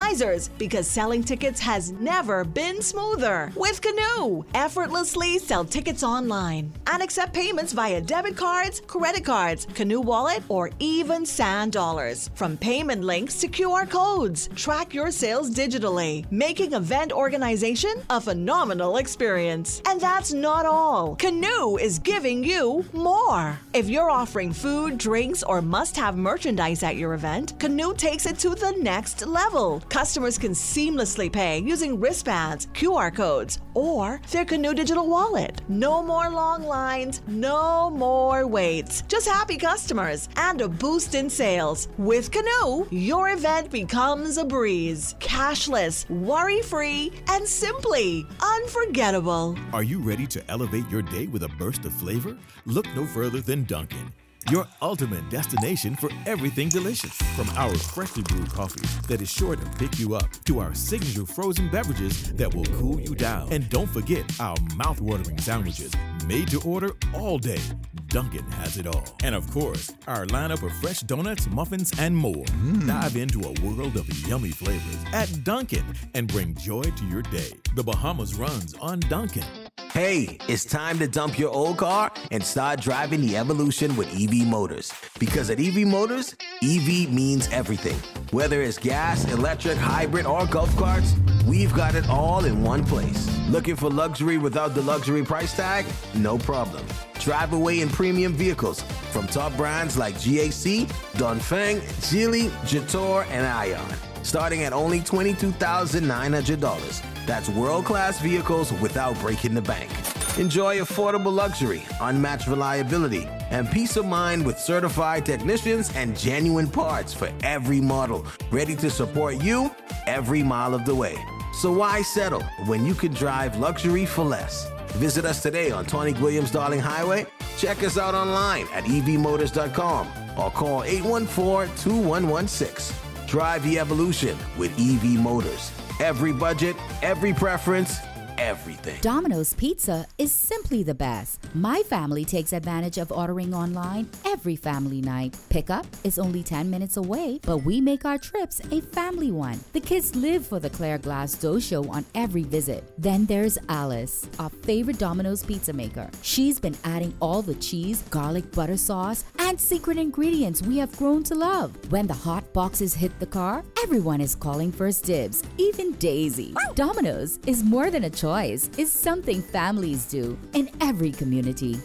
organizers, because selling tickets has never been smoother. With Canoe, effortlessly sell tickets online and accept payments via debit cards, credit cards, Canoe Wallet, or even Sand Dollars. From payment links to QR codes, track your sales digitally, making event organization a phenomenal experience. And that's not all. Canoe is giving you more. If you're offering food, drinks, or must-have merchandise at your event, Canoe takes it to the next level. Customers can seamlessly pay using wristbands, QR codes, or their Canoe digital wallet. No more long lines, no more waits. Just happy customers and a boost in sales. With Canoe, your event becomes a breeze. Cashless, worry-free, and simply unforgettable. Are you ready to elevate your day with a burst of flavor? Look no further than Dunkin', your ultimate destination for everything delicious. From our freshly brewed coffee that is sure to pick you up, to our signature frozen beverages that will cool you down. And don't forget our mouth-watering sandwiches, made to order all day. Dunkin' has it all. And of course, our lineup of fresh donuts, muffins, and more. Dive into a world of yummy flavors at Dunkin' and bring joy to your day. The Bahamas runs on Dunkin'. Hey, it's time to dump your old car and start driving the evolution with EV Motors. Because at EV Motors, EV means everything. Whether it's gas, electric, hybrid, or golf carts, we've got it all in one place. Looking for luxury without the luxury price tag? No problem. Drive away in premium vehicles from top brands like GAC, Dongfeng, Geely, Jetour, and Ion. Starting at only $22,900. That's world-class vehicles without breaking the bank. Enjoy affordable luxury, unmatched reliability, and peace of mind with certified technicians and genuine parts for every model, ready to support you every mile of the way. So why settle when you can drive luxury for less? Visit us today on Tony Williams-Darling Highway. Check us out online at evmotors.com or call 814-2116. Drive the evolution with EV Motors. Every budget, every preference, everything. Domino's Pizza is simply the best. My family takes advantage of ordering online every family night. Pickup is only 10 minutes away, but we make our trips a family one. The kids live for the Claire Glass Dough Show on every visit. Then there's Alice, our favorite Domino's pizza maker. She's been adding all the cheese, garlic butter sauce, and secret ingredients we have grown to love. When the hot boxes hit the car, everyone is calling first dibs, even Daisy. Domino's is more than a choice. Is something families do in every community.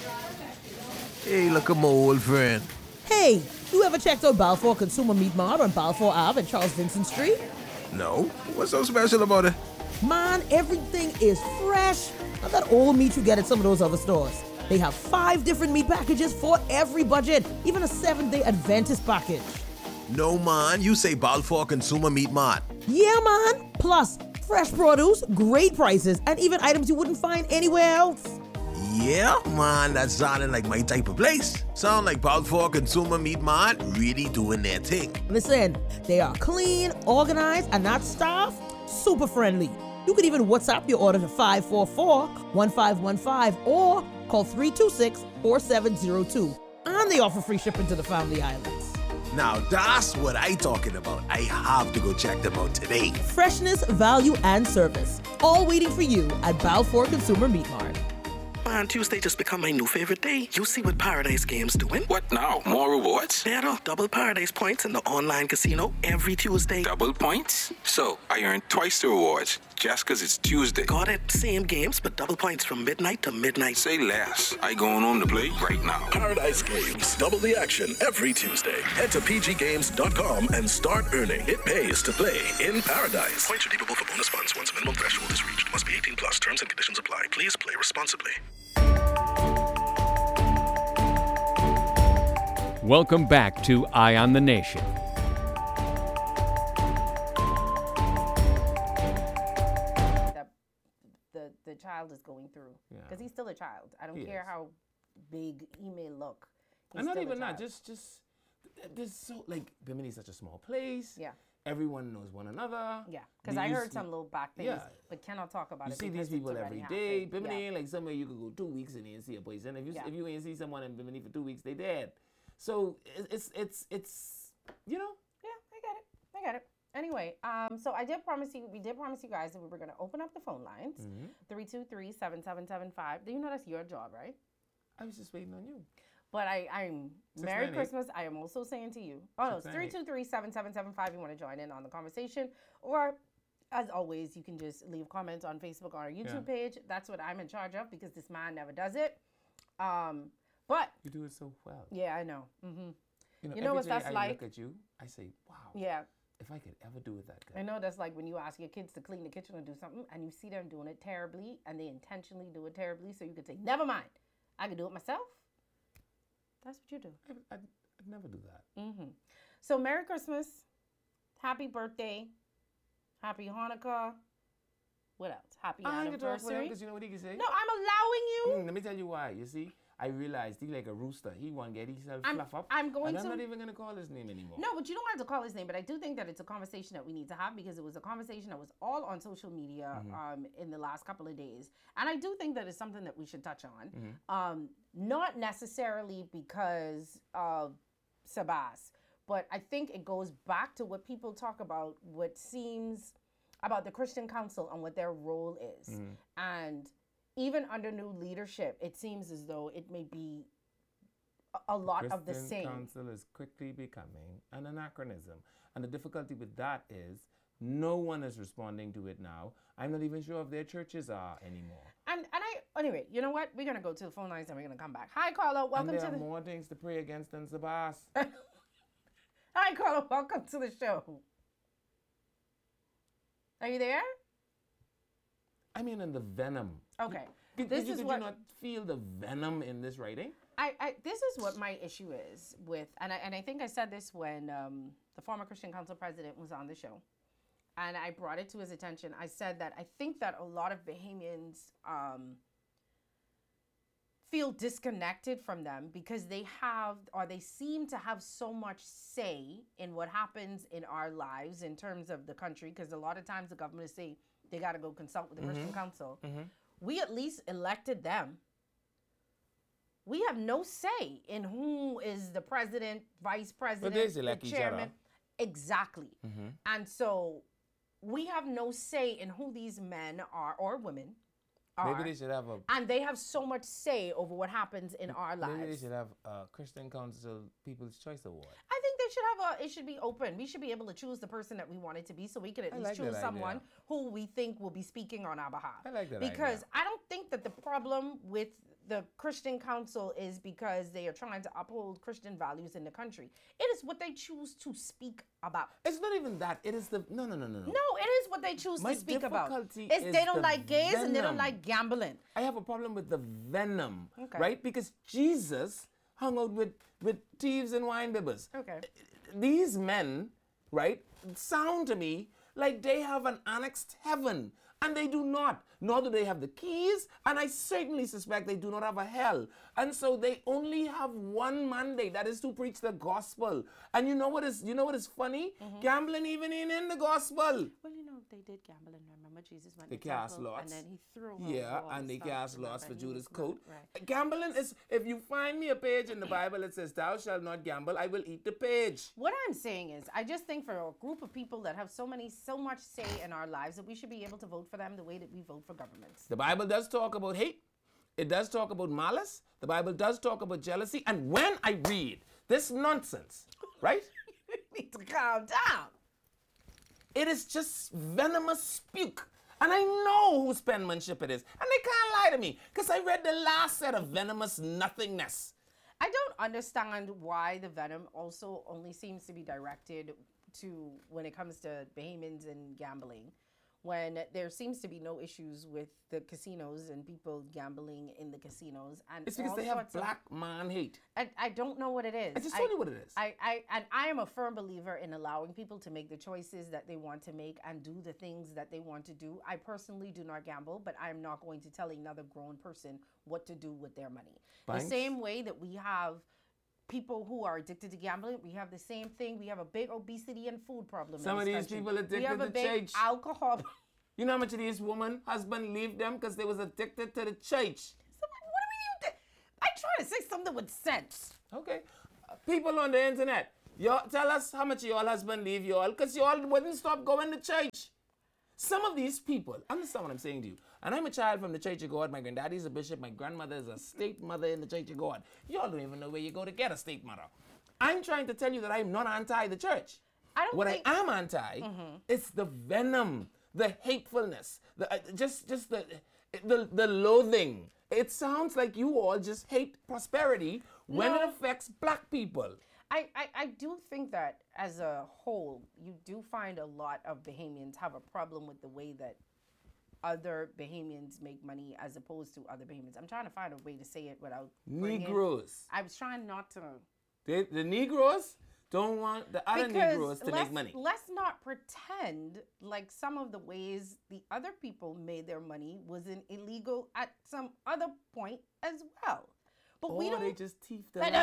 Hey, look at my old friend. Hey, you ever checked out Balfour Consumer Meat Mart on Balfour Ave and Charles Vincent Street? No? What's so special about it? Man, everything is fresh. Not that old meat you get at some of those other stores. They have 5 different meat packages for every budget, even a 7-day Adventist package. No, man. You say Balfour Consumer Meat Mart. Yeah, man. Plus, fresh produce, great prices, and even items you wouldn't find anywhere else. Yeah, man, that sounded like my type of place. Sound like Balfour Consumer Meat Mart really doing their thing. Listen, they are clean, organized, and that staff, super friendly. You could even WhatsApp your order to 544-1515 or call 326-4702. And they offer free shipping to the Family Islands. Now that's what I talking about. I have to go check them out today. Freshness, value, and service. All waiting for you at Balfour Consumer Meat Mart. Man, Tuesday just become my new favorite day. You see what Paradise Games doing? What now? More rewards? Better. Double Paradise points in the online casino every Tuesday. Double points? So, I earn twice the rewards just because it's Tuesday. Got it. Same games, but double points from midnight to midnight. Say less. I going home to play right now. Paradise Games. Double the action every Tuesday. Head to pggames.com and start earning. It pays to play in Paradise. Points redeemable for bonus funds once a minimum threshold is reached. Must be 18 plus. Terms and conditions apply. Please play responsibly. Welcome back to Eye on the Nation. The child is going through, because he's still a child. I don't care how big he may look. And not even that, just there's so, like, Bimini is such a small place. Yeah. Everyone knows one another. Yeah, because I heard some little back things, but cannot talk about you it. You see these people every day. Bimini ain't like somewhere you could go 2 weeks and you ain't see a person. If you ain't see someone in Bimini for 2 weeks, they dead. So it's you know. Yeah, I get it. Anyway, so we did promise you guys that we were going to open up the phone lines, 323-7775. Do you know that's your job, right? I was just waiting on you. But I'm Merry Christmas. I am also saying to you, it's 323-7775. You want to join in on the conversation, or as always, you can just leave comments on Facebook or our YouTube page. That's what I'm in charge of because this man never does it. But you do it so well. Yeah, I know. Mm-hmm. You know what that's like? I look at you, I say, wow. Yeah. If I could ever do it that good. I know that's like when you ask your kids to clean the kitchen or do something, and you see them doing it terribly, and they intentionally do it terribly, so you could say, never mind, I can do it myself. That's what you do. I'd never do that. Mm-hmm. So Merry Christmas, Happy birthday, Happy Hanukkah. What else? Happy anniversary. Because you know what he can say? No, I'm allowing you. Let me tell you why. You see? I realized he like a rooster. He won't get himself fluff up. I'm not even going to call his name anymore. No, but you don't have to call his name. But I do think that it's a conversation that we need to have because it was a conversation that was all on social media in the last couple of days. And I do think that it's something that we should touch on. Not necessarily because of Sabas, but I think it goes back to what people talk about, what seems about the Christian Council and what their role is. And even under new leadership, it seems as though it may be a lot of the same. The Christian Council is quickly becoming an anachronism. And the difficulty with that is no one is responding to it now. I'm not even sure if their churches are anymore. Anyway, you know what? We're going to go to the phone lines and we're going to come back. Hi, Carla. Welcome to the... And there are more things to pray against than Sabas. Hi, Carla. Welcome to the show. Are you there? I mean, in the venom. Okay. Did you not feel the venom in this writing? This is what my issue is with, and I think I said this when the former Christian Council president was on the show, and I brought it to his attention. I said that I think that a lot of Bahamians feel disconnected from them because they seem to have so much say in what happens in our lives in terms of the country, because a lot of times the government say they got to go consult with the Christian Council. We at least elected them. We have no say in who is the president, vice president, but they elect the chairman. Each other. Exactly. And so we have no say in who these men are or women are. Maybe they should have and they have so much say over what happens in our lives. Maybe they should have a Christian Council People's Choice Award. I think they should have it should be open. We should be able to choose the person that we want it to be, so we can at least choose someone who we think will be speaking on our behalf. I like that because idea. I don't think that the problem with the Christian Council is because they are trying to uphold Christian values in the country. It is what they choose to speak about. It's not even that. It is the no. No, it is what they choose to speak about. It's they don't like gays and they don't like gambling. I have a problem with the venom, right? Because Jesus hung out with thieves and wine bibbers. Okay. These men, right, sound to me like they have an annexed heaven. And they do not. Nor do they have the keys. And I certainly suspect they do not have a hell. And so they only have one mandate. That is to preach the gospel. And you know what is funny? Gambling even ain't in the gospel. Well, they did gamble, and remember Jesus went to cast lots. And then he threw and they cast lots for Judas' coat. Right. Gambling is, if you find me a page in the Bible that says, thou shalt not gamble, I will eat the page. What I'm saying is, I just think for a group of people that have so much say in our lives that we should be able to vote for them the way that we vote for governments. The Bible does talk about hate. It does talk about malice. The Bible does talk about jealousy. And when I read this nonsense, right? You need to calm down. It is just venomous puke. And I know whose penmanship it is. And they can't lie to me because I read the last set of venomous nothingness. I don't understand why the venom also only seems to be directed to when it comes to Bahamians and gambling, when there seems to be no issues with the casinos and people gambling in the casinos. And it's because they have black man hate. I don't know what it is. I just told you what it is. I am a firm believer in allowing people to make the choices that they want to make and do the things that they want to do. I personally do not gamble, but I'm not going to tell another grown person what to do with their money. Thanks. The same way that we have people who are addicted to gambling, we have the same thing. We have a big obesity and food problem. Some of these people addicted we have a to big church. Alcohol. You know how much of these women, husband leave them because they was addicted to the church. So what do we do? I try to say something with sense. Okay. People on the internet, Y'all tell us how much your husband leave y'all, because y'all wouldn't stop going to church. Some of these people, understand what I'm saying to you, and I'm a child from the Church of God. My granddaddy's a bishop. My grandmother is a state mother in the Church of God. Y'all don't even know where you go to get a state mother. I'm trying to tell you that I'm not anti the church. I am anti is the venom, the hatefulness, just the loathing. It sounds like you all just hate prosperity when it affects black people. I do think that as a whole, you do find a lot of Bahamians have a problem with the way that other Bahamians make money as opposed to other Bahamians. I'm trying to find a way to say it without Negroes. I was trying not to. The Negroes don't want the other Negroes to make money. Let's not pretend like some of the ways the other people made their money was illegal at some other point as well. But we don't. They just thief the land. No,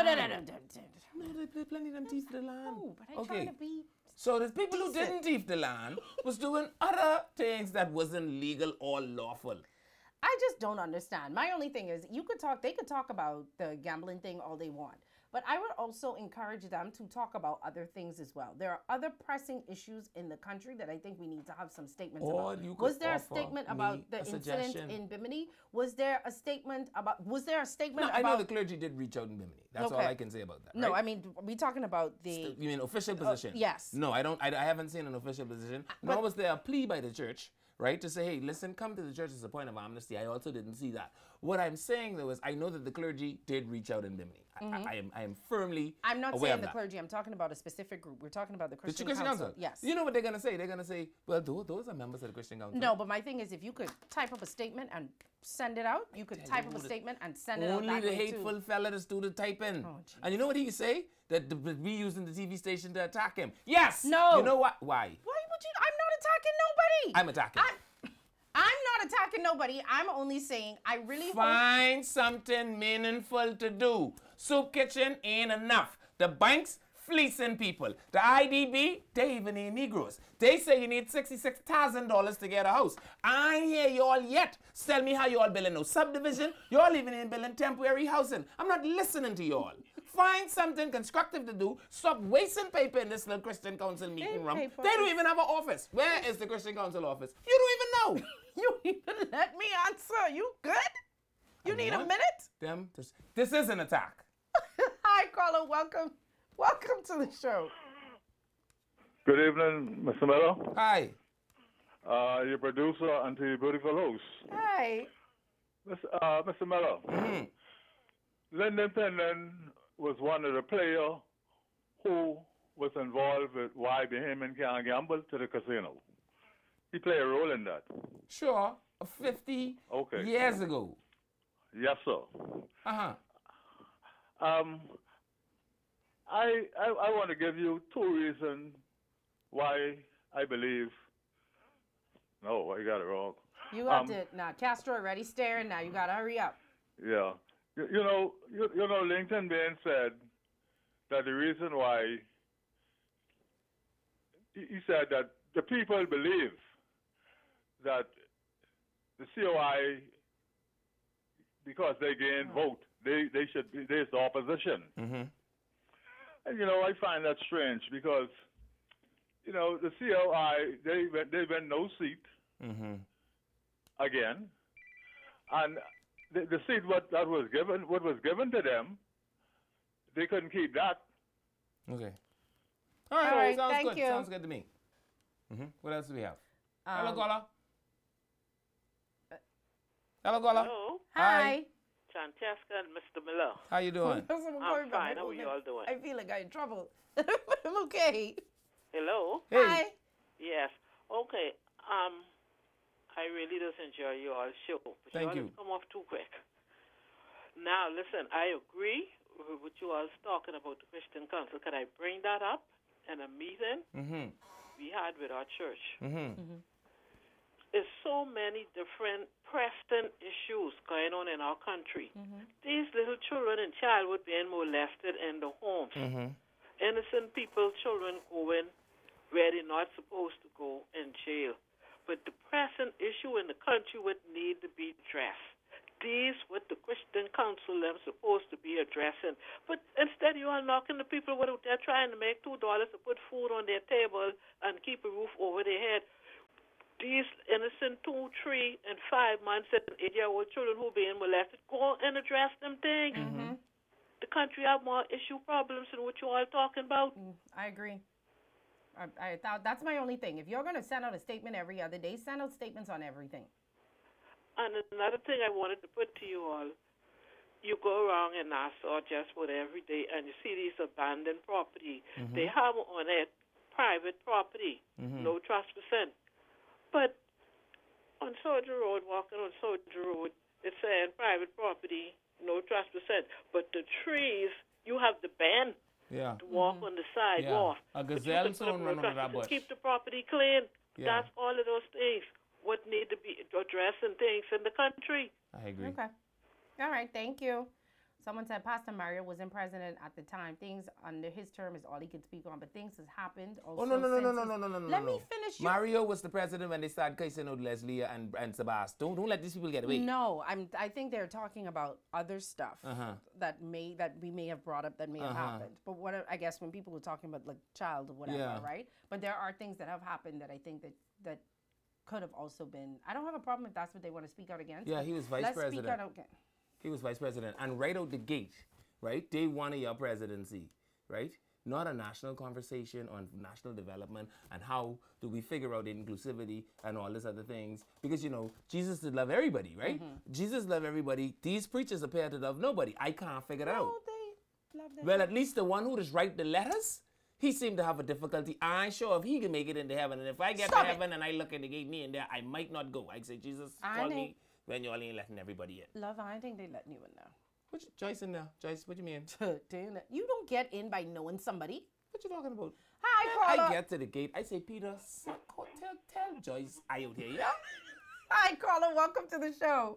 they plenty of them thief the land. No, but I'm trying to be. So the people who didn't thief the land was doing other things that wasn't legal or lawful. I just don't understand. My only thing is, they could talk about the gambling thing all they want. But I would also encourage them to talk about other things as well. There are other pressing issues in the country that I think we need to have some statements about. Was there a statement about the incident in Bimini? Was there a statement about? I know the clergy did reach out in Bimini. That's all I can say about that. No, right? I mean, we're talking about the. You mean official position? Yes. No, I don't. I haven't seen an official position. Nor was there a plea by the church, right, to say, hey, listen, come to the church as a point of amnesty. I also didn't see that. What I'm saying, though, is I know that the clergy did reach out in Bimini. I am firmly I'm not aware saying of the that. clergy. I'm talking about a specific group. We're talking about the Christian Council. Yes. You know what they're going to say? They're going to say, well, those are members of the Christian Council. No, but my thing is, if you could type up a statement and send it out, you could type up a statement and send it out that way, Only the hateful fella that's do the typing. Oh, and you know what he say? That we using the TV station to attack him. Yes! No! You know what? Why? Why would you? I'm not attacking nobody. I'm attacking. I'm not attacking nobody. I'm only saying I really find something meaningful to do. Soup kitchen ain't enough. The banks fleecing people. The IDB, they even ain't Negroes. They say you need $66,000 to get a house. I ain't hear y'all yet. Tell me how y'all building no subdivision. Y'all even ain't building temporary housing. I'm not listening to y'all. Find something constructive to do. Stop wasting paper in this little Christian Council meeting room. They don't even have an office. Where is the Christian Council office? You don't even know. You even let me answer. You good? You need a minute? This is an attack. Hi, caller. Welcome to the show. Good evening, Mr. Miller. Hi. Your producer and to your beautiful host. Hi. Mr. Miller. Mm-hmm. Lyndon Penland was one of the players who was involved with why Bahamian can't gamble to the casino. He played a role in that. Sure. 50 years ago. Yes, sir. Uh-huh. I want to give you two reasons why I believe. No, I got it wrong. You got it. Now, Castro already staring. Now you got to hurry up. Yeah. You know, Lincoln Bain said that the reason why he said that the people believe that the COI, because they gain vote, there's the opposition. Mm-hmm. And I find that strange because the COI they win no seat again, and the seat what was given to them, they couldn't keep that. Okay. All right. Sounds thank good. you. Sounds good to me. What else do we have? Hello, caller. Hello, caller. Hello. Hi. Francesca and Mr. Miller. How you doing? I'm fine. How are you all doing? I feel like I'm in trouble. I'm okay. Hello. Hey. Hi. Yes. Okay. I really just enjoy your all show. But Thank you. Come off too quick. Now, listen. I agree with what you all was talking about the Christian Council. Can I bring that up in a meeting we had with our church? There's so many different pressing issues going on in our country. These little children and childhood being molested in the homes. Innocent people, children going where they're not supposed to go in jail. But the pressing issue in the country would need to be addressed. these what the Christian Council them supposed to be addressing. But instead you are knocking the people what they're trying to make $2 to put food on their table and keep a roof over their head. These innocent 2, 3, and 5 months and 8-year-old children who being molested, go and address them things. The country have more issue problems than what you all talking about. I agree. I thought that's my only thing. If you're going to send out a statement every other day, send out statements on everything. And another thing I wanted to put to you all, you go around in Nassau just about every day and you see these abandoned property. They have on it private property, no trespassing. But on Soldier Road, walking on Soldier Road, it's saying private property, no trespassing. But the trees, you have the ban. To walk on the sidewalk. A gazelle soon run under that bush. Keep the property clean. Yeah. That's all of those things. What need to be addressing things in the country. I agree. Okay. All right. Thank you. Someone said Pastor Mario wasn't president at the time. Things under his term is all he could speak on, but things has happened. Also No. Let me finish. Mario was the president when they started cursing out Leslie and Sebastian. Don't let these people get away. No, I think they're talking about other stuff that we may have brought up that may have happened. But what I guess when people were talking about like child or whatever, right? But there are things that have happened that I think that could have also been. I don't have a problem if that's what they want to speak out against. Yeah, he was vice president. Let's speak out again. He was vice president. And right out the gate, right, day one of your presidency, right, not a national conversation on national development and how do we figure out inclusivity and all these other things. Because, you know, Jesus did love everybody, right? Jesus loved everybody. These preachers appear to love nobody. I can't figure it out. They love them. Well, at least the one who just write the letters, he seemed to have a difficulty. I ain't sure if he can make it into heaven. And if I get to heaven and I look in the gate, me in there, I might not go. I say, Jesus, call me. When you all ain't letting everybody in. Love, I think they letting you in now. Joyce in there. Joyce, what do you mean? You don't get in by knowing somebody. What you talking about? Hi, Carla. I get to the gate. I say, Peter, tell Joyce I out here, yeah? Hi, Carla. Welcome to the show.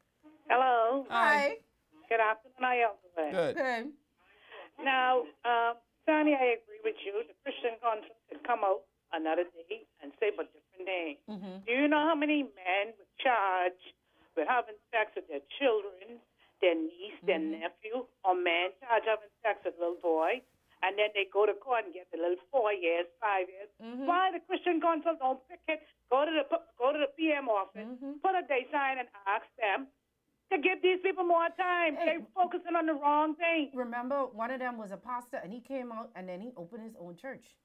Hello. Hi. Good afternoon. How y'all doing? Good. Now, Sonny, I agree with you. The Christian Council could come out another day and say a different thing. Do you know how many men were charged with having sex with their children, their niece, their nephew, or men charged having sex with a little boy, and then they go to court and get the little 4 years, 5 years? Why the Christian Council don't pick it? Go to the PM office, put a day sign, and ask them to give these people more time. They're focusing on the wrong thing. Remember, one of them was a pastor, and he came out and then he opened his own church.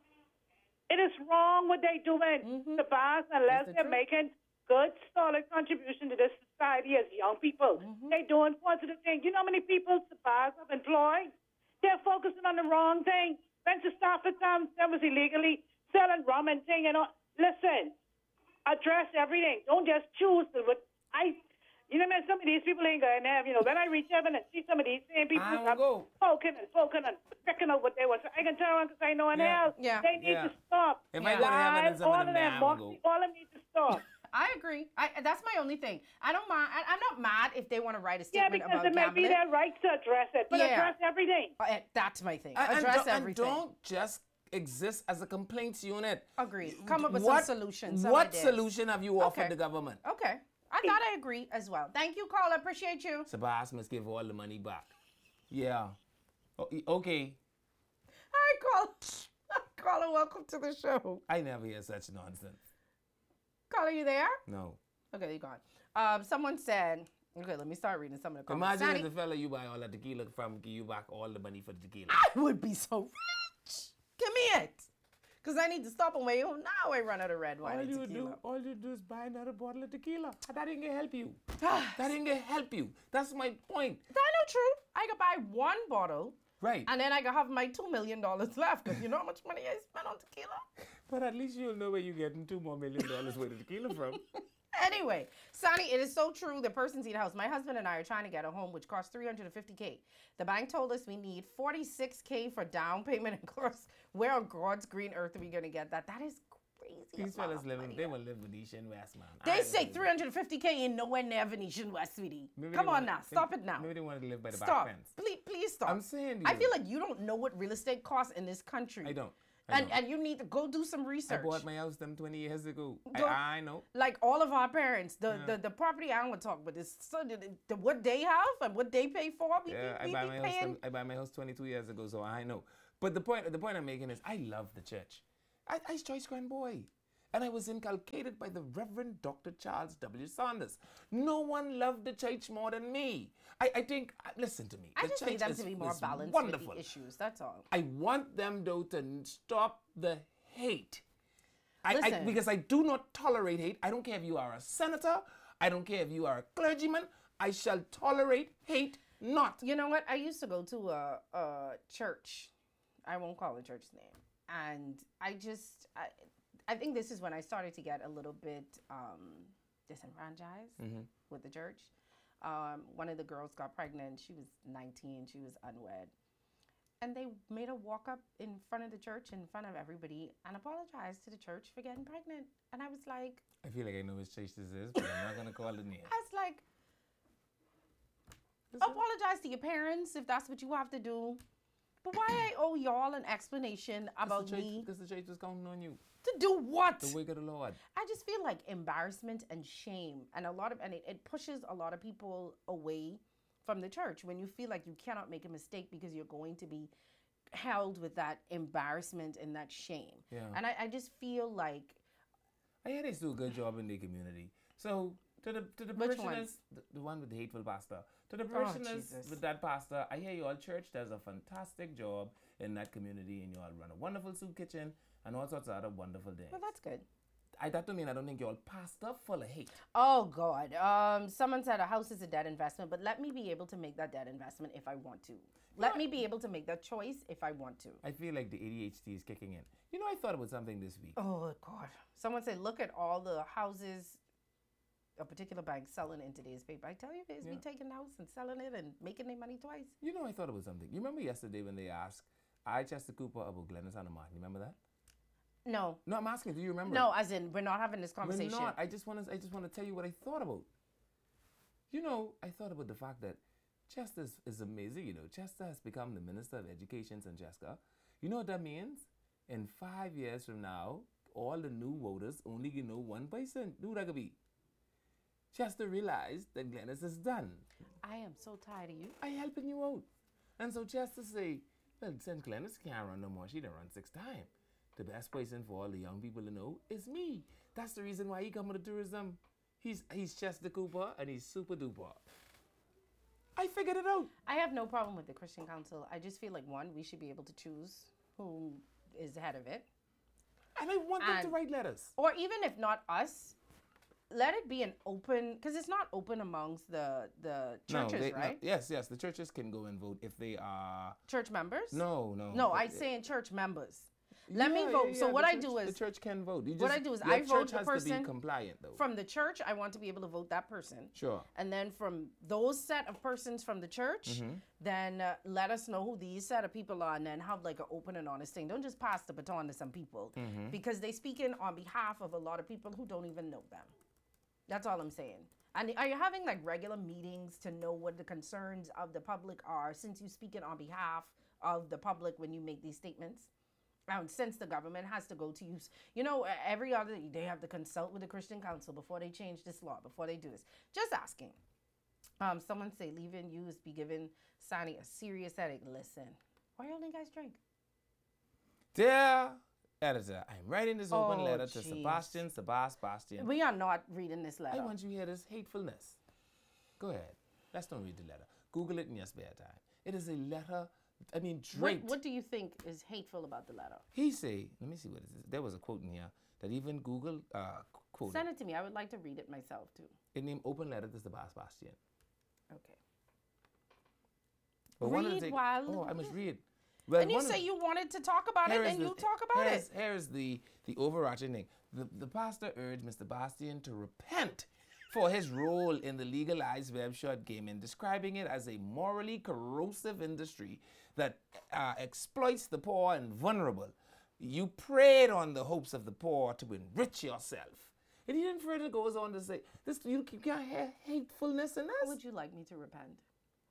It is wrong what they're doing. The bars, unless they're making good, solid contribution to this society as young people. They're doing positive things. You know how many people the bars have employed? They're focusing on the wrong thing. Went to Staffordtown, that was illegally selling rum and thing and all. Listen, address everything. Don't just choose to what you know, man, some of these people ain't going to have, you know, when I reach heaven and see some of these same people poking and picking out what they want. So I can tell them because I know in hell. They need to stop. If I go to heaven and some of them all of them need to stop. I agree. That's my only thing. I don't mind. I'm not mad if they want to write a statement about gambling. Yeah, because it may be their right to address it, but address everything. That's my thing. Address everything. And don't just exist as a complaints unit. Agreed. Come up with some solutions. What solution have you offered the government? Okay. I thought I agree as well. Thank you, Carla. Appreciate you. Sebastian must give all the money back. Yeah. Okay. Hi, Carla. Carla, welcome to the show. I never hear such nonsense. Carla, you there? No. Okay, you're gone. Someone said, okay, let me start reading some of the comments. Imagine if the fella you buy all the tequila from give you back all the money for the tequila. I would be so rich. Give me it. Because I need to stop on my own. Now I run out of red wine and tequila. All you do is buy another bottle of tequila. That ain't gonna help you. That ain't gonna help you. That's my point. That's not true. I could buy one bottle. Right. And then I could have my $2 million left. Because you know how much money I spent on tequila? But at least you'll know where you're getting $2 more million worth of tequila from. Anyway, Sonny, it is so true. The person's in the house. My husband and I are trying to get a home, which costs $350K. The bank told us we need $46K for down payment. And of course, where on God's green earth are we going to get that? That is crazy. These fellas they will live Venetian West, man. They say $350K ain't nowhere near Venetian West, sweetie. Come on now. Stop it now. Maybe they want to live by the back fence. Please stop. I'm saying to you. I feel like you don't know what real estate costs in this country. I don't. And you need to go do some research. I bought my house them 20 years ago. Go, I know. Like all of our parents, the property I want to talk about is what they have and what they pay for. I buy my house 22 years ago, so I know. But the point I'm making is I love the church. I Joyce Grand Boy. And I was inculcated by the Reverend Dr. Charles W. Saunders. No one loved the church more than me. I think, listen to me. I just need them to be more balanced with the issues, that's all. I want them, though, to stop the hate. Listen. Because I do not tolerate hate. I don't care if you are a senator. I don't care if you are a clergyman. I shall tolerate hate not. You know what? I used to go to a church. I won't call the church's name. And I think this is when I started to get a little bit disenfranchised with the church. One of the girls got pregnant. She was 19. She was unwed. And they made her walk up in front of the church, in front of everybody, and apologize to the church for getting pregnant. And I was like... I feel like I know which church this is, but I'm not going to call the name. I was like, apologize to your parents if that's what you have to do. But why I owe y'all an explanation about me? Because the church was counting on you. To do what? The wake of the Lord. I just feel like embarrassment and shame, and it pushes a lot of people away from the church when you feel like you cannot make a mistake because you're going to be held with that embarrassment and that shame. Yeah. And I just feel like I hear they do a good job in the community. So to the parishioners, the one with the hateful pastor, to the parishioners with that pastor, I hear your church does a fantastic job in that community, and you all run a wonderful soup kitchen and all sorts of other wonderful things. Well, that's good. That don't mean I don't think y'all pastor full of hate. Oh, God. Someone said a house is a dead investment, but let me be able to make that dead investment if I want to. Let me be able to make that choice if I want to. I feel like the ADHD is kicking in. You know, I thought about something this week. Oh, God. Someone said, look at all the houses a particular bank selling in today's paper. I tell you, there's me taking the house and selling it and making their money twice. You know, I thought about something. You remember yesterday when they asked Chester Cooper about Glennis and Martin? You remember that? No. No, I'm asking. Do you remember? No, as in we're not having this conversation. We're not. I just want to tell you what I thought about. You know, I thought about the fact that Chester is amazing. You know, Chester has become the Minister of Education in Jessica. You know what that means? In 5 years from now, all the new voters only can know one person. Who that could be? Chester realized that Glennis is done. I am so tired of you. I helping you out. And so Chester say, well, since Glennis can't run no more, she done run 6 times. The best person for all the young people to know is me. That's the reason why he come with the tourism. He's Chester Cooper and he's super duper. I figured it out. I have no problem with the Christian Council. I just feel like, one, we should be able to choose who is the head of it. And I want them to write letters. Or even if not us, let it be an open, because it's not open amongst the churches, right? Yes. The churches can go and vote if they are... Church members? No. No, I say in church members. Let me vote. So what I do is... The church can vote. What I do is I vote the person... The church has to be compliant, though. From the church, I want to be able to vote that person. Sure. And then from those set of persons from the church, then let us know who these set of people are and then have like an open and honest thing. Don't just pass the baton to some people because they speak in on behalf of a lot of people who don't even know them. That's all I'm saying. And are you having like regular meetings to know what the concerns of the public are since you speak it on behalf of the public when you make these statements? Since the government has to go to use, you know, every other, they have to consult with the Christian Council before they change this law, before they do this. Just asking. Someone say, leaving youth be given Sonny a serious headache. Listen, why don't you guys drink? Dear editor, I'm writing this open letter to Sebastian. We are not reading this letter. I want you to hear this hatefulness. Go ahead. Let's not read the letter. Google it in your spare time. It is a letter... I mean, draped. What do you think is hateful about the letter? He say, let me see what it is. There was a quote in here that even Google quoted. Send it to me. I would like to read it myself, too. It named Open Letter to Sebastian. Okay. But read while... Oh, I must read. Well, and you say you wanted to talk about it, and you talk about it. Here's the overarching thing. The pastor urged Mr. Bastian to repent for his role in the legalized web short gaming, describing it as a morally corrosive industry that exploits the poor and vulnerable. You preyed on the hopes of the poor to enrich yourself. And he then further goes on to say, "This you can't have hatefulness in this." How would you like me to repent?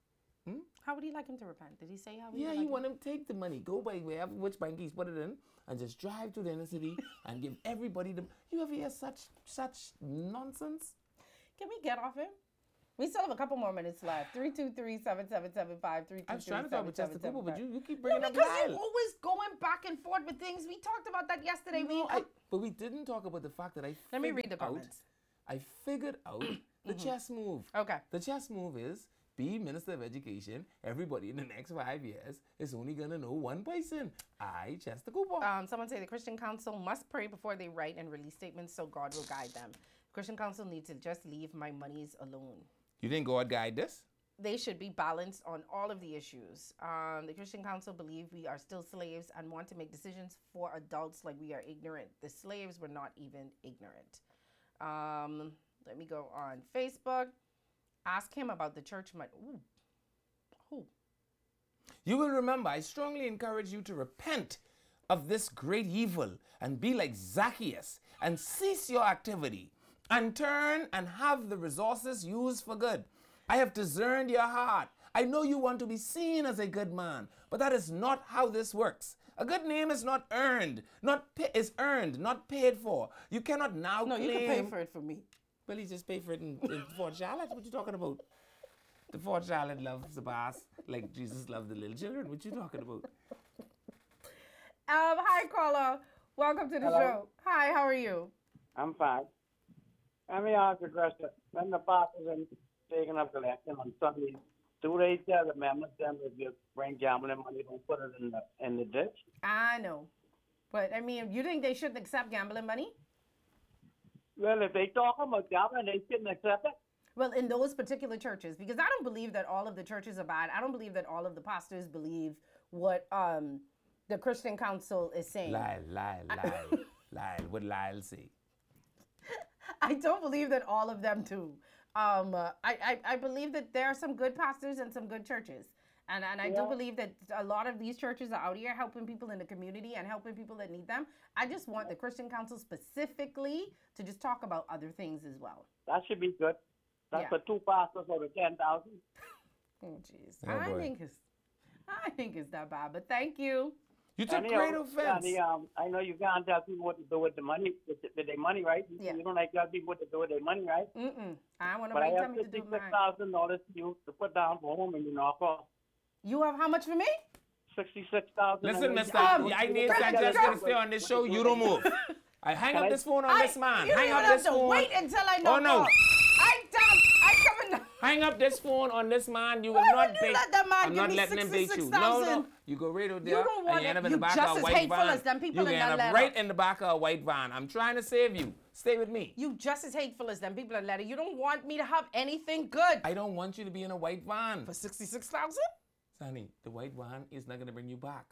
How would he like him to repent? Did he say how? Yeah, you want him to take the money, go by which bank he's put it in, and just drive to the inner city and give everybody the. You ever hear such nonsense? Can we get off him? We still have a couple more minutes left. 323-7775. I was trying to talk with Chester Cooper, but you keep bringing up because Lyle. you're always going back and forth with things. We talked about that yesterday. But we didn't talk about the fact that Let me read the comments. I figured out the chess move. Okay. The chess move is be Minister of Education. Everybody in the next 5 years is only going to know one person. Chester Cooper. Someone say the Christian Council must pray before they write and release statements so God will guide them. Christian Council needs to just leave my monies alone. You think God guide this? They should be balanced on all of the issues. The Christian Council believe we are still slaves and want to make decisions for adults like we are ignorant. The slaves were not even ignorant. Let me go on Facebook. Ask him about the church money. Ooh. Who? You will remember, I strongly encourage you to repent of this great evil and be like Zacchaeus and cease your activity and turn and have the resources used for good. I have discerned your heart. I know you want to be seen as a good man, but that is not how this works. A good name is not earned, is earned, not paid for. You cannot now claim... No, you can pay for it for me. Well, he just paid for it in Fort Charlotte. What you talking about? The Fort Charlotte loves the boss like Jesus loved the little children. What you talking about? Hi, caller. Welcome to the show. Hi, how are you? I'm fine. Let me ask you a question. When the pastors are taking up collection on Sundays, do they tell the members them if you bring gambling money, don't put it in the ditch? I know. But, I mean, you think they shouldn't accept gambling money? Well, if they talk about gambling, they shouldn't accept it. Well, in those particular churches, because I don't believe that all of the churches are bad. I don't believe that all of the pastors believe what the Christian Council is saying. Lyle. What Lyle say? I don't believe that all of them do. I believe that there are some good pastors and some good churches. And I do believe that a lot of these churches are out here helping people in the community and helping people that need them. I just want the Christian Council specifically to just talk about other things as well. That should be good. That's for 2 pastors over 10,000. Oh, jeez. I think it's that bad, but thank you. You took great offense. I know you can't tell people what to do with the money, with their money, right? Yeah. You don't like tell people what to do with their money, right? I want to wait tell me to do mine. $66,000 to put down for home and you knock off. You have how much for me? $66,000. Listen, mister, I need to stay on this show. You don't move. I hang up this phone on this man. You hang don't up have this to phone. wait until I knock off. I'm coming down. Hang up this phone on this man. You will not bait. I'm not letting him bait you. No. You go right over there. You don't want and you end up it. in the back of a white hateful van. as them people you in end that up letter. right in the back of a white van. I'm trying to save you. Stay with me. You just as hateful as them people in letter. You don't want me to have anything good. I don't want you to be in a white van. For $66,000? Sonny, the white van is not going to bring you back.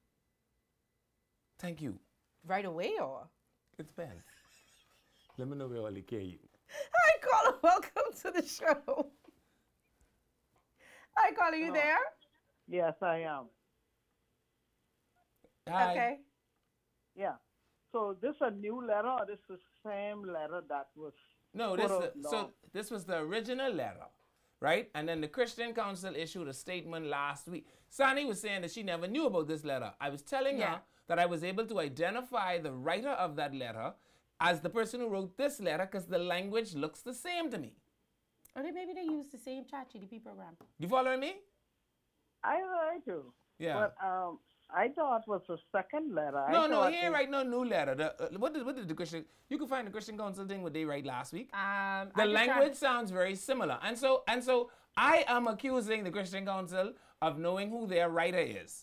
Thank you. Right away, or? It depends. Let me know where I care you. Hi, caller. Welcome to the show. Hi, caller. You there? Yes, I am. Hi. Okay. Yeah. So this a new letter or this is the same letter that was this was the original letter, right? And then the Christian Council issued a statement last week. Sonny was saying that she never knew about this letter. I was telling her that I was able to identify the writer of that letter as the person who wrote this letter because the language looks the same to me. Or maybe they use the same ChatGPT program. You following me? I do. Yeah. But I thought it was the second letter. No, he ain't write no new letter. What did the Christian... You can find the Christian Council thing what they write last week. The language sounds very similar. And so I am accusing the Christian Council of knowing who their writer is.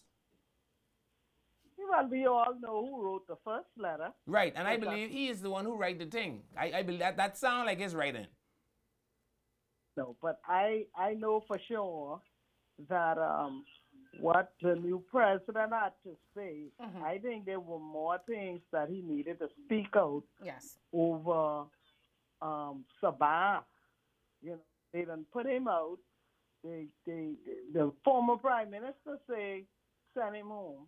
Well, we all know who wrote the first letter. Right, and I believe he is the one who write the thing. I believe that sounds like his writing. No, but I know for sure that what the new president had to say, I think there were more things that he needed to speak out over Sabah. You know, they didn't put him out. The former prime minister say send him home.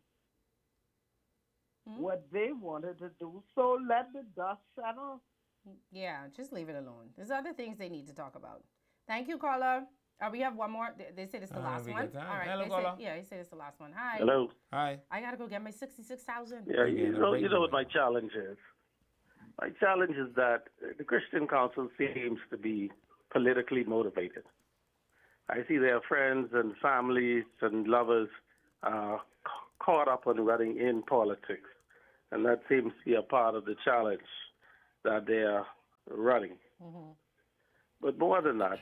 What they wanted to do, so let the dust settle. Yeah, just leave it alone. There's other things they need to talk about. Thank you, caller. We have one more. They say this is the last one. All right. Hello, they say this is the last one. Hi. Hello. Hi. I gotta go get my 66,000. Yeah, you know what my challenge is. My challenge is that the Christian Council seems to be politically motivated. I see their friends and families and lovers caught up on running in politics, and that seems to be a part of the challenge that they are running. Mm-hmm. But more than that.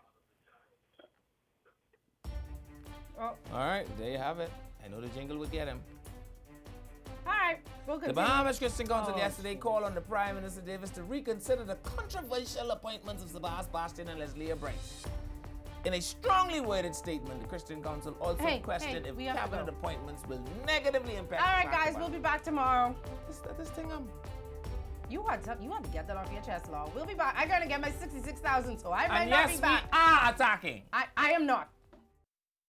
Oh. All right, there you have it. I know the jingle would get him. All right, we'll The continue. Bahamas Christian Council yesterday called on the Prime Minister Davis to reconsider the controversial appointments of Sabas Bastian and Leslie Bryce. In a strongly worded statement, the Christian Council also questioned if cabinet appointments will negatively impact. All right, guys, we'll be back tomorrow. This thing, you had to get that off your chest, Law. We'll be back. I gotta get my 66,000, so I might and not yes, be back. we are attacking. I am not.